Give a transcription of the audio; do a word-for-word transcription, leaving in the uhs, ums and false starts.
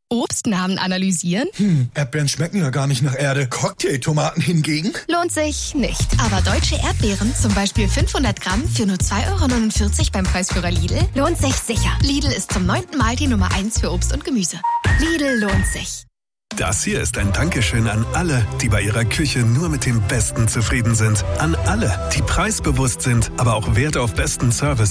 Obstnamen analysieren? Hm, Erdbeeren schmecken ja gar nicht nach Erde. Cocktailtomaten hingegen? Lohnt sich nicht. Aber deutsche Erdbeeren, zum Beispiel fünfhundert Gramm für nur zwei Euro neunundvierzig beim Preisführer Lidl, lohnt sich sicher. Lidl ist zum neunten Mal die Nummer eins für Obst und Gemüse. Lidl lohnt sich. Das hier ist ein Dankeschön an alle, die bei ihrer Küche nur mit dem Besten zufrieden sind. An alle, die preisbewusst sind, aber auch Wert auf besten Service